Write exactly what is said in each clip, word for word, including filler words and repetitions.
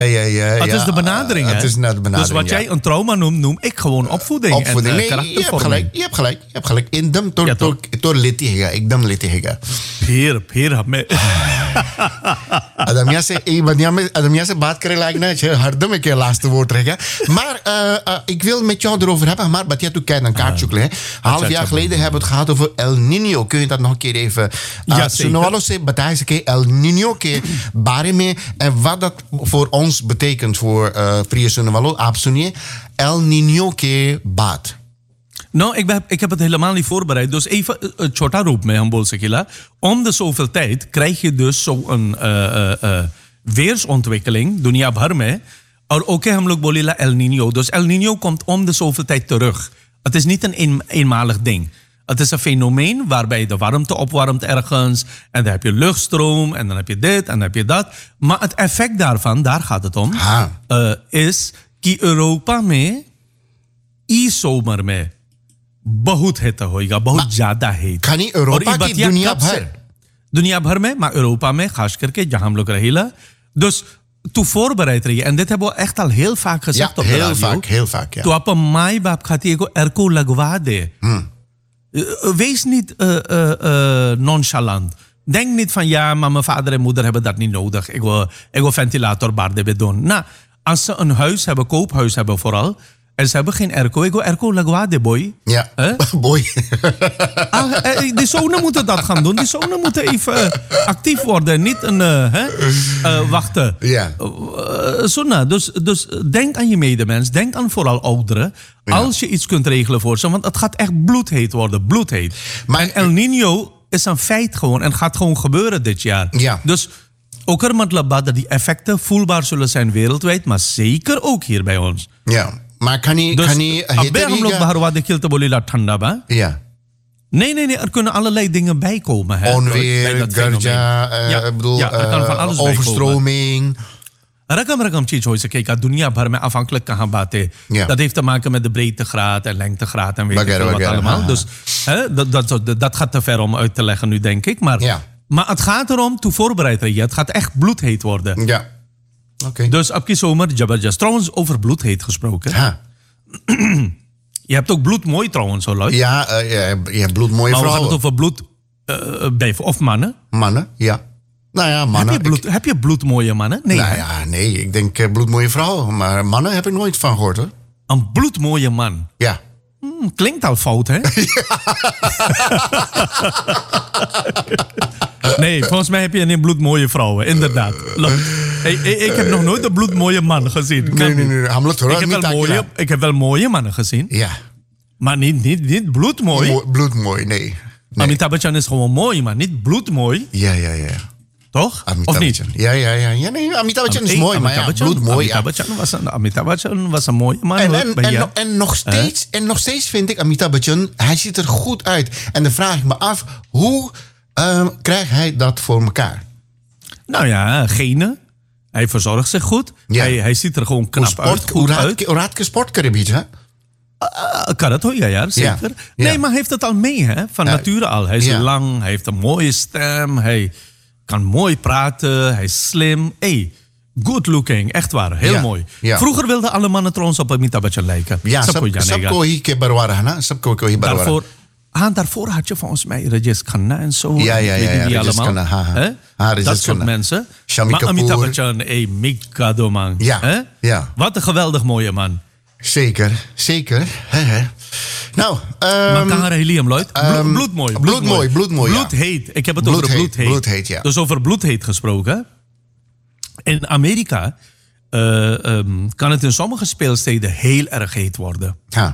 Ja, ja, ja, het ja, is de benadering, uh, hè? Het is net de benadering, dus wat ja. jij een trauma noemt, noem ik gewoon opvoeding. Opvoeding. En, uh, nee, je hebt gelijk, je hebt gelijk, je hebt gelijk. एकदम तो Ja, तो तो लेती हैगा, एकदम लेती हैगा. फिर फिर हमें अदमिया से एक बनिया में अदमिया से बात करे लायक ना है हरदम एक लास्ट वोट रहेगा. Maar uh, uh, ik wil met jou erover hebben. Maar wat jij toen kijkt een kaart zoeken. Half jaar geleden hebben we het gehad over El Niño. Kun je dat nog een keer even? Uh, Ja, Sunawalo se बताए सके El Niño के बारे में en wat dat voor ons betekent voor uh, प्रिय Sunawalo. आप सुनिए El Niño के बाद. Nou, ik, ben, ik heb het helemaal niet voorbereid. Dus even uh, छोटा रूप में हम बोल सकेला. Om de zoveel tijd krijg je dus zo'n uh, uh, uh, weersontwikkeling, dunia भर में. और oké, हम लोग बोलेला El Niño. Dus El Niño komt om de zoveel tijd terug. Het is niet een, een eenmalig ding. Het is een fenomeen waarbij de warmte opwarmt ergens. En dan heb je luchtstroom. En dan heb je dit en dan heb je dat. Maar het effect daarvan, daar gaat het om. Uh, is कि Europa में इस zomer में बहुत हेत होएगा, बहुत ज्यादा हेत. खाली Europa की दुनिया भर दुनिया भर में, maar Europa में खास करके जहां हम लोग रहेला. Dus toe voorbereid रहिए. En dit hebben we echt al heel vaak gezegd ja, op de heel radio. vaak, heel vaak, ja. तो आप माई बाप खाती को एरको लगवा दे. Hmm. Wees niet uh, uh, uh, nonchalant. Denk niet van ja, maar mijn vader en moeder hebben dat niet nodig. Ik wil, ik wil ventilator barde doen. Nou, als ze een huis hebben, koophuis hebben vooral, en ze hebben geen airco, ik wil airco lagwa de boy. Ja, eh? boy. ah, eh, die zonen moeten dat gaan doen. Die zonen moeten even uh, actief worden, niet een uh, hè, uh, wachten. Ja. Uh, zo nou, dus, dus denk aan je medemens, denk aan vooral ouderen. Ja. Als je iets kunt regelen voor ze, want het gaat echt bloedheet worden, bloedheet. Maar en El Niño is een feit gewoon en gaat gewoon gebeuren dit jaar. Ja. Dus ook er met dat die effecten voelbaar zullen zijn wereldwijd, maar zeker ook hier bij ons. Ja, maar kan niet... Dus kan niet abbe हम लोग बाहर वादे खेलते बोलेला ठंडा बा. Ja. Nee, nee, nee, er kunnen allerlei dingen bij komen. Hè, Onweer, garja, uh, ja, ik bedoel, ja, er kan van alles uh, overstroming. Rakam rakam चीज हो सकेगा दुनिया भर में afhankelijk कहाँ बातें. Ja. Dat heeft te maken met de breedtegraad en lengtegraad en weet ik Bagere, veel wat bagere, allemaal. aha. Dus hè, dat, dat, dat gaat te ver om uit te leggen nu, denk ik. Maar, Ja. maar het gaat erom, toe voorbereid je. Het gaat echt bloedheet worden. Ja. Oké. Okay. Dus abki zomer, jabberjas. Trouwens, over bloedheet gesproken. Ha. Je hebt ook bloedmooi trouwens, hoor, Lloyd. Ja, uh, ja, ja, bloedmooie maar vrouwen. we gaan het over bloed uh, bij, of mannen. Mannen, ja. Nou ja, mannen. Heb je, bloed, ik, heb je bloedmooie mannen? Nee. Nou ja, nee. Ik denk uh, bloedmooie vrouwen. Maar mannen heb ik nooit van gehoord, hoor. Een bloedmooie man. Ja. Hmm, klinkt al fout, hè? Nee, volgens mij heb je een bloedmooie vrouwen, inderdaad. Hey, ik heb nog nooit een bloedmooie man gezien. Nee, nee, nee. Hamlet, hoor. Ik heb, wel mooie, ik heb wel mooie mannen gezien. Ja. Maar niet, niet, niet bloedmooi. Mo- bloedmooi, nee. nee. Amitabh Bachchan is gewoon mooi, maar niet bloedmooi. Ja, ja, ja. Toch? Amitabh of niet? Bachchan. Ja, ja, ja. ja nee, Amitabh Bachchan is Hey, mooi, Amitabh maar ja, Bachchan, bloedmooi. Amitabh Bachchan was een, Amitabh Bachchan was een mooie man. En, hoor, en, bij en, jou. en, nog steeds, en nog steeds vind ik Amitabh Bachchan, hij ziet er goed uit. En dan vraag ik me af, hoe uh, krijgt hij dat voor elkaar? Nou ja, genen. Hij verzorgt zich goed. Ja. Hij, hij ziet er gewoon knap sport, uit. Goed hoe uit. Hoe raad je sport kan hè? Uh, kan het hoor, ja, ja zeker. Ja. Nee, Ja. maar hij heeft het al mee, hè? Van Ja. nature al. Hij is Ja. lang, hij heeft een mooie stem, hij kan mooi praten, hij is slim. Hey, good looking, echt waar, heel Ja. mooi. Ja. Vroeger wilden alle mannen trouwens op Amitabh Bachchan lijken. Ja, Sabko sab, janega. sabko hi ke barwara, hè? Sabko ko hi barwara. Daarvoor, ah, daarvoor had je volgens mij Rajesh Khanna en zo. Ja, ja, Ik ja, weet niet ja, wie Rajesh allemaal. Khanna, ha, ha. Hè? Ha, Rajesh Dat soort Khanna. mensen. Shami maar Kapoor. Amitabh Bachchan, hey, Mikado man. Ja, Hè? ja. Wat een geweldig mooie man. Zeker, zeker. He, he. Nou, Maar um, Kahara Helium, Lloyd. Blo- um, bloedmooi. bloedmooi, bloedmooi, ja. Bloedheet. Ik heb het Bloedheet, over bloedheet. bloedheet, ja. Dus over bloedheet gesproken. In Amerika uh, um, kan het in sommige speelsteden heel erg heet worden. ha.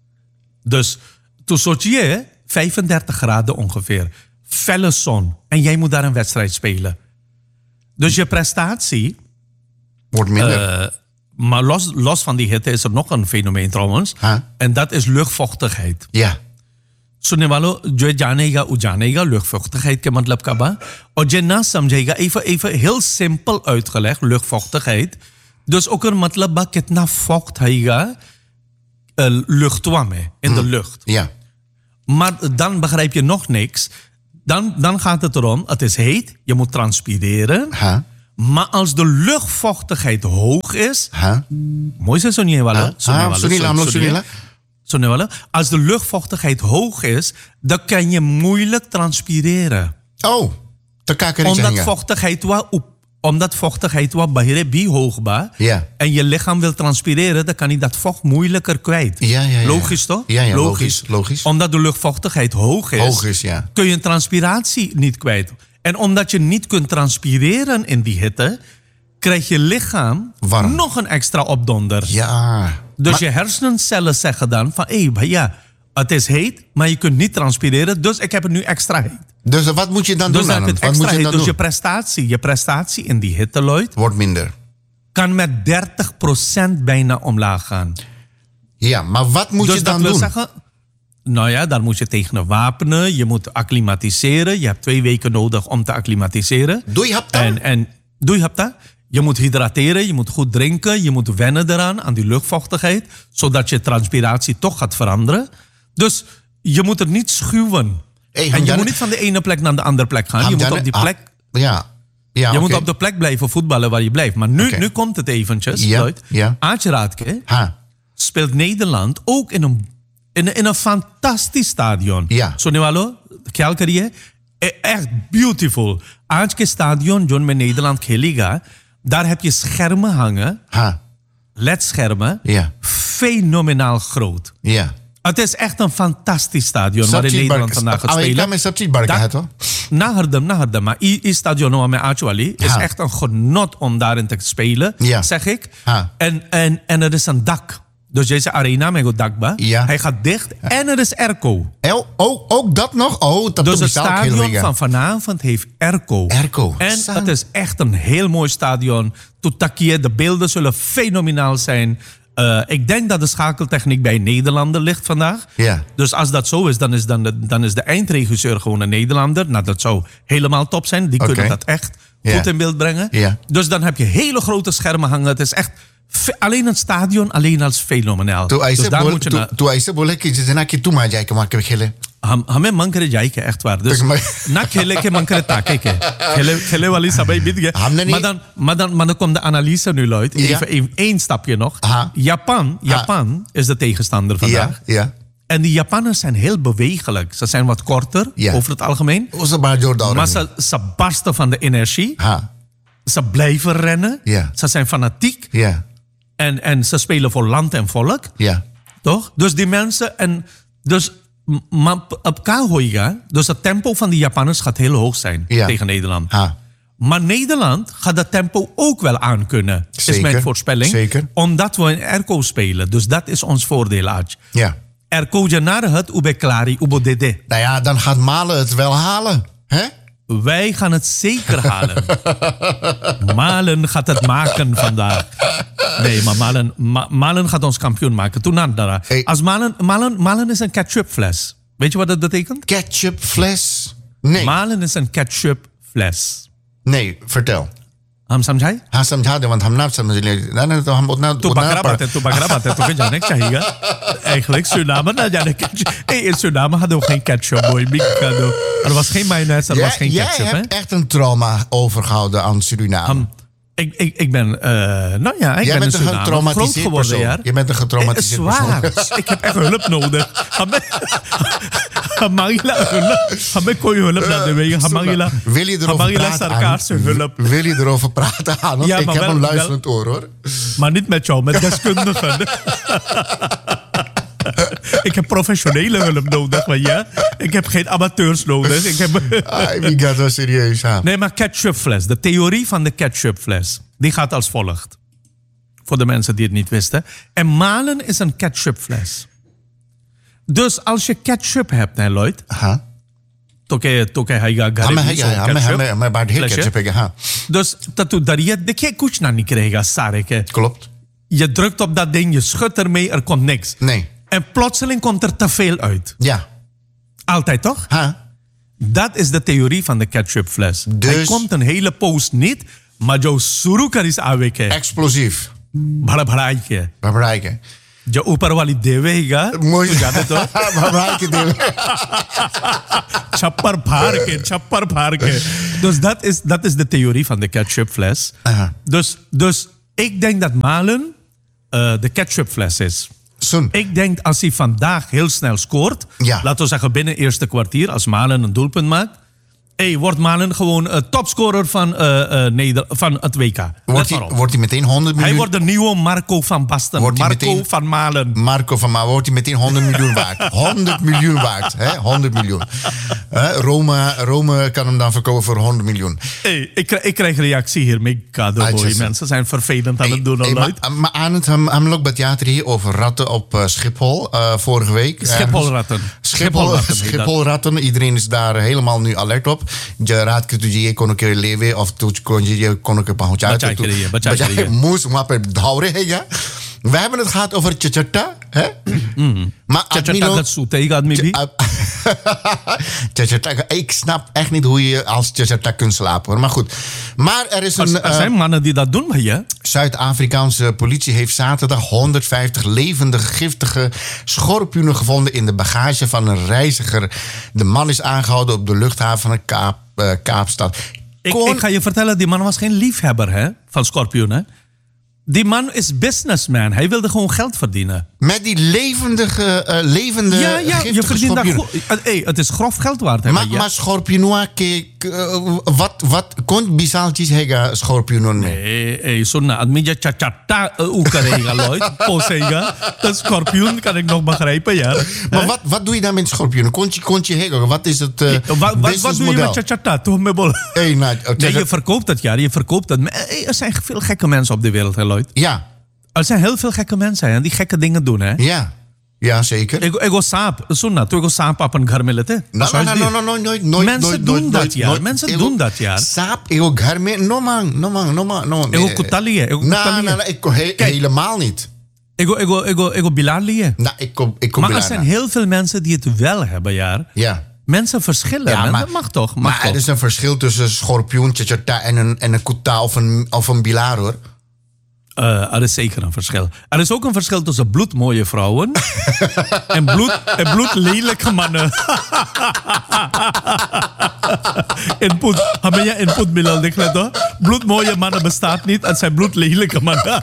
Dus toen Sochi, vijfendertig graden ongeveer. Felle zon. En jij moet daar een wedstrijd spelen. Dus je prestatie... Wordt minder. Uh, maar los, los van die hitte is er nog een fenomeen trouwens. Huh? En dat is luchtvochtigheid. ja. सुनने वालों जो जानेगा वो जानेगा luchtvochtigheid के मतलब का बा और जो ना समझेगा even even heel simpel uitgelegd luchtvochtigheid dus ook een मतलब बा कितना vocht हैगा uh, luchtwa में in hmm. de lucht. Ja. Maar dan begrijp je nog niks. Dan, dan gaat het erom, het is heet, je moet transpireren. Ha. Maar als de luchtvochtigheid hoog is... Huh? Mooi is het niet wel. Als de luchtvochtigheid hoog is, dan kan je moeilijk transpireren. Oh, te kaken Omdat vochtigheid wat op Omdat vochtigheid wat bij hoog ba, ja. En je lichaam wil transpireren, dan kan je dat vocht moeilijker kwijt. Ja, ja, ja. Logisch toch? Ja, ja, logisch, logisch. Omdat de luchtvochtigheid hoog is, hoog is ja. kun je transpiratie niet kwijt. En omdat je niet kunt transpireren in die hitte, krijg je lichaam warm. Nog een extra opdonder. Ja. Dus maar... je hersencellen zeggen dan van, hé, hey, ja, het is heet, maar je kunt niet transpireren, dus ik heb het nu extra heet. Dus wat moet je dan dus doen? Dan aan het wat extra moet je heet, dan dus doen? je prestatie, je prestatie in die hitte, Lloyd, wordt minder. Kan met dertig procent bijna omlaag gaan. Ja, maar wat moet dus je dan dat wil doen? Zeggen, nou ja, daar moet je tegen wapenen. Je moet acclimatiseren. Je hebt twee weken nodig om te acclimatiseren. Doe je hebt dat? En, en doe je hebt dat? Je moet hydrateren, je moet goed drinken. Je moet wennen eraan, aan die luchtvochtigheid. Zodat je transpiratie toch gaat veranderen. Dus je moet het niet schuwen. Hey, en je moet niet van de ene plek naar de andere plek gaan. Je moet op die plek... Ah, ja. Ja, je okay. moet op de plek blijven voetballen waar je blijft. Maar nu, okay. nu komt het eventjes. Ja, ja. Aartje Raadke ha. speelt Nederland ook in een, in, in een fantastisch stadion. Ja. Zo nu hallo, Calgary. Echt beautiful. Aartje stadion, John met Nederland, Liga. Daar heb je schermen hangen. Ha. L E D-schermen. Ja. Fenomenaal groot. Ja. Het is echt een fantastisch stadion waarin Nederland vandaag gaat spelen. Ik kan met subsidiebarken het hoor. Nahardem, Nahardem. Maar het stadion met Achuali is ha. echt een genot om daarin te spelen, ja. zeg ik. Ha. En, en, en er is een dak. Dus deze arena met een dakba. Ja. Hij gaat dicht ja. en er is airco. Oh, oh, ook dat nog? Oh, dat dus het stadion van vanavond heeft airco. Airco. En San. het is echt een heel mooi stadion. Toetakie, de beelden zullen fenomenaal zijn. Uh, ik denk dat de schakeltechniek bij Nederlander ligt vandaag. Ja. Dus als dat zo is, dan is, dan de, dan is de eindregisseur gewoon een Nederlander. Nou, dat zou helemaal top zijn. Die okay. kunnen dat echt ja. goed in beeld brengen. Ja. Dus dan heb je hele grote schermen hangen. Het is echt... Alleen het stadion, alleen als fenomenaal. Dus daar bol, moet je naar... Toen hij boleh je zijn je toe maar kijken, maar ik heb gele. Hame mankere jaike echt waar. Dus na kele ke mankere takeke. Kele kele wali sabai bidge. Maar dan maar dan maar dan komt de analyse nu Lloyd. Even één, één stapje nog. Aha. Japan, Japan Aha. is de tegenstander vandaag. Ja, ja. En die Japanners zijn heel bewegelijk. Ze zijn wat korter ja. over het algemeen. Maar ze, ze barsten van de energie. Ha. Ze blijven rennen. Ja. Ze zijn fanatiek. Ja. En, en ze spelen voor land en volk. Ja. Toch? Dus die mensen... En dus, maar op Kahoiga, dus het tempo van die Japanners gaat heel hoog zijn ja. tegen Nederland. Ha. Maar Nederland gaat dat tempo ook wel aankunnen. Zeker. Is mijn voorspelling. Zeker. Omdat we in airco spelen. Dus dat is ons voordeel, Aaj. Ja. Airco janare het ube klari ube dede. Nou ja, dan gaat Malen het wel halen. Hè? Wij gaan het zeker halen. Malen gaat het maken vandaag. Nee, maar Malen, Ma, Malen gaat ons kampioen maken. Toen aan hey. Als Malen, Malen, Malen is een ketchupfles. Weet je wat dat betekent? Ketchupfles? Nee. Malen is een ketchupfles. Nee, vertel. हम समझाए हाँ समझा दे want हम ना समझ ले ना ना तो हम उतना तो बकरा बात है तो बकरा बात है तो फिर जाने चाहिए eigenlijk Suriname na जाने ketchup hey in Suriname hadden we geen ketchup boy mikado er was geen mayonaise er was geen ketchup jij hebt echt een trauma overgehouden aan Suriname. Um, Ik, ik, ik ben, uh, nou ja, ik Jij ben bent een getraumatiseerd persoon. Ja. Je bent een getraumatiseerd persoon. persoon. Ik heb echt hulp nodig. Hamangila hulp. Hamangila hulp naar de wegen. Hamangila. Wil je erover praten? Hulp. Wil je erover praten aan? Ja, ik heb wel, een luisterend oor hoor. Maar niet met jou, met deskundigen. Ik heb professionele hulp nodig, maar ja, ik heb geen amateurs nodig. Ik heb... Ai, wie gaat wel serieus aan? Nee, maar ketchupfles, de theorie van de ketchupfles, die gaat als volgt. Voor de mensen die het niet wisten. En Malen is een ketchupfles. Dus als je ketchup hebt, hè, Lloyd. Aha. Toke toke haiga gare में ketchup. मैं बात है ketchup है हाँ. Dus dat doet daar je de ke kuch na niet krijgen, sareke. Klopt. Je drukt op dat ding, je schudt ermee, er komt niks. Nee. En plotseling komt er te veel uit. Ja. Altijd toch? Ha. Dat is de theorie van de ketchupfles. Dus... Hij komt een hele poos niet, maar jouw surukar is aanweken. Explosief. Bhara bharaike. Bharaike. जो ऊपर वाली देवेगा मोई जाते तो भरा के देवे छप्पर फाड़ के छप्पर फाड़ के dus dat is, dat is de theorie van de ketchupfles. Aha. Dus, dus ik denk dat Malen uh, de ketchupfles is. Zo'n. Ik denk als hij vandaag heel snel scoort, Ja. laten we zeggen binnen het eerste kwartier, als Malen een doelpunt maakt, hey, wordt Malen gewoon uh, topscorer van, uh, uh, Neder- van het W K. Let Wordt maar hij, op. wordt hij meteen honderd miljoen? Hij wordt de nieuwe Marco van Basten. Wordt hij Marco meteen- van Malen. Marco van Maar wordt hij meteen honderd miljoen waard. honderd miljoen waard. Hè? honderd miljoen. Hè? Rome, Rome kan hem dan verkopen voor honderd miljoen. Hey, ik, krijg, ik krijg reactie hier. Mijn cadeau, Ah, boy. just- Mensen zijn vervelend aan het doen. Hey, Hey, maar, maar aan het hem, hem ook bij theater hier over ratten op uh, Schiphol uh, vorige week. Schipholratten. Schiphol, Schipholratten. Iedereen is daar helemaal nu alert op. Je raad kunt je kon een keer leven of toen kon je kon ik een paar Bachai keriye, bachai keriye. moest maar per daure hega. We hebben het gehad over Chachata, hè? Maar Chachata gaat zoete, gaat me be. Chachata, ik snap echt niet hoe je als Chachata kunt slapen, hoor. Maar goed. Maar er is een Er zijn uh, mannen die dat doen, maar je. Zuid-Afrikaanse politie heeft zaterdag honderdvijftig levendige, giftige schorpioenen gevonden in de bagage van een reiziger. De man is aangehouden op de luchthaven van Kaap, uh, Kaapstad. Ik, Kon- ik ga je vertellen, die man was geen liefhebber hè, van schorpioenen. Die man is businessman. Hij wilde gewoon geld verdienen. Met die levendige, uh, levende, Ja, ja, giftige je verdient daar schorpioenen. goed. Hey, het is grof geld waard. Hè, Maar, ja. maar schorpioenen, kijk, uh, wat, wat kon bizaltjes hega schorpioenen mee? Hey, hey, zo na admija chachata oekarega Lloyd. Posega. De schorpioen kan ik nog begrijpen, ja. Maar wat, wat doe je dan met schorpioenen? Kontje, kontje hega, wat is het uh, Wat, wat, wat doe je businessmodel? met chachata? Toch me bol. Hey, nou, uh, Nee, je verkoopt dat, ja. Je verkoopt dat. Maar, hey, er zijn veel gekke mensen op de wereld, hè, Lloyd. ja, Er zijn heel veel gekke mensen hè, die gekke dingen doen, hè. ja, ja, zeker. Ik, ik was saap. Sunna, toen ik was saap op een garmelete. No, no, no, no, no, no, nooit, nooit, Mensen nooit, doen nooit, dat, nooit, ja. nooit. Mensen Ik doen ook- dat, ja. Saap, ik ook garme, no man, no man, no man, no. Ik ook kutalie, ik ook Nou, kutalie. nou, nou, ik he- helemaal niet. Ik go, ik go, ik go, ik go bilalie. Nou, ik kom, ik kom Maar er Bilana. zijn heel veel mensen die het wel hebben, ja. Ja. Mensen verschillen. Ja, men. maar- dat mag toch? Mag Maar toch? er is een verschil tussen schorpioen, tjatjata en een, en een kuta of een, of een bilaar, hoor. Uh, er is zeker een verschil. Er is ook een verschil tussen bloedmooie vrouwen en, bloed, en bloedlelijke mannen. Input, ben je input Bilal Dekleto? Bloedmooie mannen bestaat niet, het zijn bloedlelijke mannen.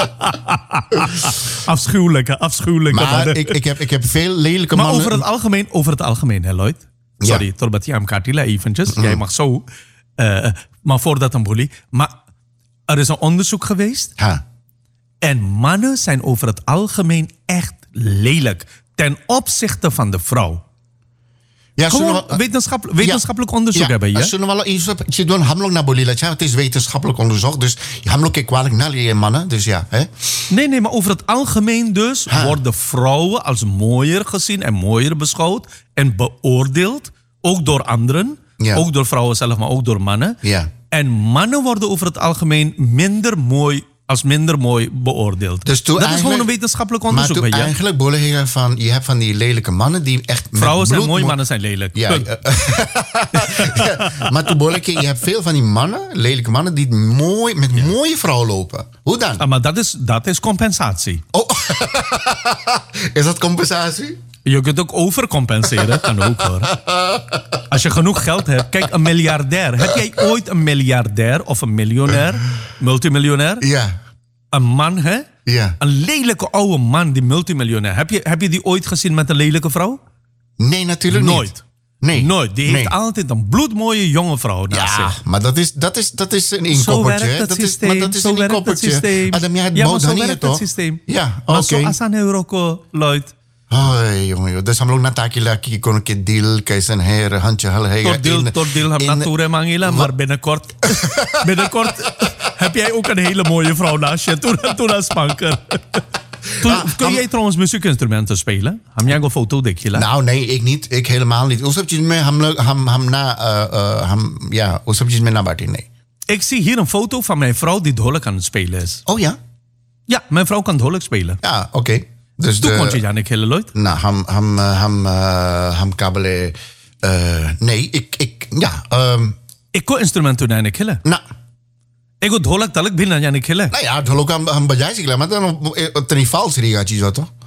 afschuwelijke, afschuwelijke Maar mannen. ik, ik, heb, ik heb veel lelijke Maar mannen... over het algemeen, over het algemeen, hè Lloyd? Sorry, Torbat Jam Kartila eventjes. Jij mag zo. Uh, maar voordat een bully. Maar er is een onderzoek geweest. Ha. En mannen zijn over het algemeen echt lelijk. Ten opzichte van de vrouw. Ja, Gewoon zullen we- wetenschappelijk, wetenschappelijk onderzoek ja, hebben. Ja? Zullen we wel iets op... Je doet hamlok naar Bolila. Het is wetenschappelijk onderzoek. Dus hamlok ik kwalijk naar je mannen. Dus ja, hè? Nee, nee, maar over het algemeen dus Ha. worden vrouwen als mooier gezien en mooier beschouwd en beoordeeld. Ook door anderen. Ja. Ook door vrouwen zelf, maar ook door mannen. Ja. En mannen worden over het algemeen minder mooi, als minder mooi beoordeeld. Dus toen dat is gewoon eigenlijk- een wetenschappelijk Maar onderzoek. toen bij je. eigenlijk bollen je van... Je hebt van die lelijke mannen die echt... met Vrouwen zijn bloed- mooi, mannen zijn lelijk. Ja, Punt. eh, ja, maar toen bollen je... Je hebt veel van die mannen, lelijke mannen... die mooi, met mooie vrouwen lopen. Hoe dan? Ah, maar dat is, dat is compensatie. Oh. Is dat compensatie? Je kunt ook overcompenseren, kan ook hoor. Als je genoeg geld hebt. Kijk, een miljardair. Heb jij ooit een miljardair of een miljonair, multimiljonair? Ja. Een man, hè? Ja. Een lelijke oude man, die multimiljonair. Heb je, heb je die ooit gezien met een lelijke vrouw? Nee, natuurlijk niet. Nooit. Nee. Nooit. Die heeft Nee. altijd een bloedmooie jonge vrouw naast Ja, zich. maar dat is, dat is, dat is een Zo inkoppertje. werkt hè? het dat systeem. Is, maar dat is zo een werkt het inkoppertje. systeem. Adam, jij het ja, maar bouwt zo dan werkt niet, het toch? systeem. Ja, Maar oké. zo als aan Euroko, Lloyd. Hoi, jongen, joh. Dus hamlok nataki laki kon ik het deal, kijk zijn heren, handje hal hega. Tordeel, tordeel, heb natuur mangila, maar binnenkort, binnenkort heb jij ook een hele mooie vrouw naast je. Toen, toen als spanker. Toen, Ah, kun ham- jij trouwens muziekinstrumenten spelen? Heb jij een foto, denk je? Nou, nee, ik niet. Ik helemaal niet. Hoe heb je het met ham, ham, ham na, uh, uh, ham, ja, hoe heb je het met nabati? Nee. Ik zie hier een foto van mijn vrouw die dholik aan het spelen is. Oh ja? Ja, mijn vrouw kan dholik spelen. Ja, oké. Okay. Dus Toen de- kon je Jannik hele Lloyd. Nou, ham, ham, uh, ham, uh, ham kabele. Uh, nee, ik, ik, ja, um, Ik kon instrumenten doen Jannik hele. nou, Ik kon dholik talk binnen Jannik hele. nou ja, het ook ham, ham bajai sigla, maar dan op ten vals rigaatje zo toch?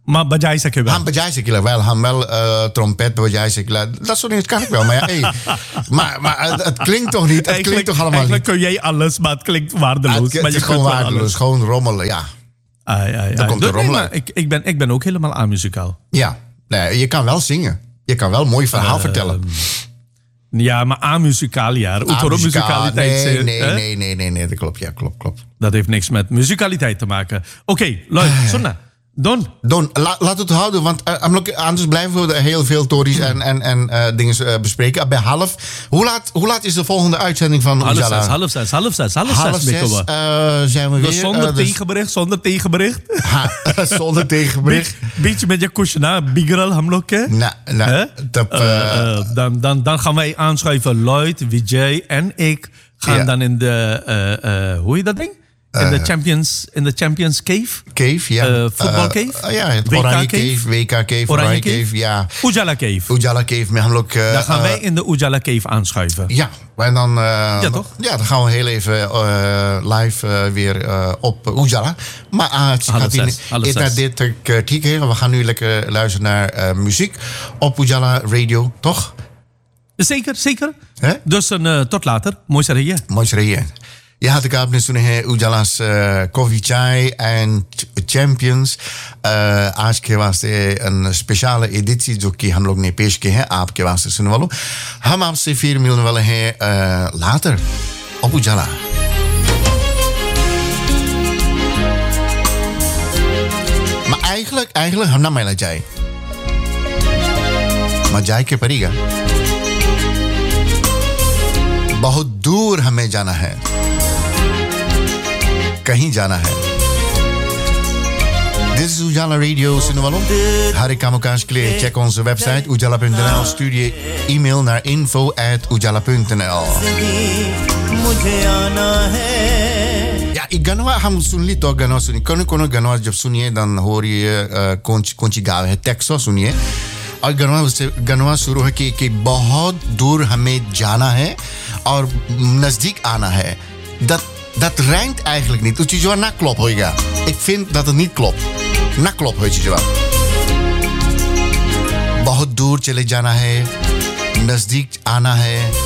Maar bajai sake wel. Ham bajai sekila wel. Ham wel uh, trompet bajai sekila. Dat soort dingen kan ik wel. Maar ja, hey. maar, maar het, het klinkt toch niet? Het klinkt toch allemaal eigenlijk niet? kun jij alles, maar het klinkt waardeloos. Het, maar het je is gewoon kunt wel waardeloos. alles. Gewoon rommelen, ja. Ah, ja, ja. Dan komt de Dus nee, rommel maar ik, ik, ben, ik ben ook helemaal amuzikaal. Ja. Nee, je kan wel zingen. Je kan wel een mooi verhaal uh, vertellen. Ja, maar amuzikaal, ja. Musicaliteit. Nee, zijn, nee, hè? nee, nee, nee, nee, dat klopt. Ja, klopt, klopt. Dat heeft niks met muzikaliteit te maken. Oké, okay, luister, Sonna. Don. Don, la, laat het houden, want uh, anders blijven we heel veel tories en, en, en uh, dingen uh, bespreken. Bij half. Hoe laat, hoe laat is de volgende uitzending van half Ujala? Zes, half zes, half zes, half, half zes. zes uh, zijn we dus weer. Zonder uh, dus... tegenbericht, zonder tegenbericht. Ha, zonder tegenbericht. Be- beetje met je kushna, bigral hamlok ke. Nou, nou, uh, uh, uh, dan, dan, dan gaan wij aanschuiven. Lloyd, Vijay en ik gaan ja. dan in de, uh, uh, hoe heet dat ding? In de Champions, in de Champions Cave. Cave, ja. Uh, Football Cave. Uh, uh, ja, het Oranje Cave, W K Cave, Oranje Cave, cave ja. Ujala Cave. Ujala Cave, met hem ook. Uh, dan gaan wij in de Ujala Cave aanschuiven. Ja, en dan. Uh, ja, toch? Ja, dan gaan we heel even uh, live uh, weer uh, op Ujala. Maar uh, het gaat in, in naar dit uh, we gaan nu lekker luisteren naar uh, muziek op Ujala Radio, toch? Zeker, zeker. Huh? Dus uh, tot later. Mooi serië. Mooi serië. यहाँ तक आपने सुने हैं उजालास कॉफी चाय and champions आज के वास्ते स्पेशल एडिशन जो कि हम लोग ने पेश किए हैं आपके वास्ते सुनने वालों हम आपसे फिर मिलने वाले हैं later op Ujala. Maar eigenlijk, eigenlijk हम ना मिला जाए maar जाए के पड़ेगा बहुत दूर हमें जाना है कहीं जाना है Dit is Ujala Radio, सुनने वालों हर एक काम काज के लिए check onze website ujala punt n l stuur je e-mail naar info at ujala punt n l Ja, ik ganwa हम सुन ली तो ganwa सुनी कोनो कोनो ganwa जब सुनिए dan hoor je कौन कौन सी गाव है टेक्सो सुनिए और गनवा से गनवा शुरू है कि कि बहुत दूर हमें जाना है और नजदीक आना है dat dat rijmt eigenlijk niet. Het is wel na klop hoor je. Ik vind dat het niet klopt. Na klop hoor je wel. बहुत दूर चले जाना है नजदीक आना है